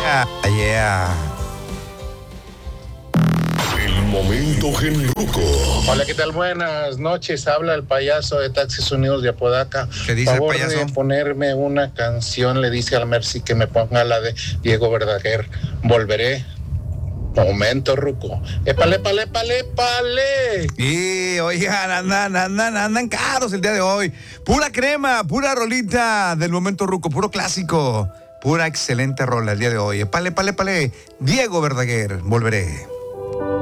Yeah. El momento Genruco. Hola, ¿qué tal? Buenas noches. Habla el payaso de Taxis Unidos de Apodaca. ¿Qué dice el Favor payaso? de ponerme una canción, le dice al Mercy que me ponga la de Diego Verdaguer. Volveré. Momento, ruco. ¡Épale, épale, épale, épale! Y oigan, andan caros el día de hoy. Pura crema, pura rolita del momento ruco, puro clásico. Pura excelente rola el día de hoy. Épale, épale, épale. Diego Verdaguer, volveré.